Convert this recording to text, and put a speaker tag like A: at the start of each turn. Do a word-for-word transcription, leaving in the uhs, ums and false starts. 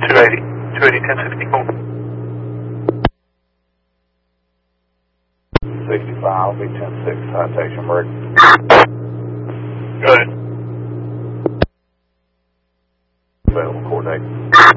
A: two eighty, two eighty, ten sixty-four.
B: sixty-five, be ten six, citation break.
A: Go ahead.
B: Available coordinate.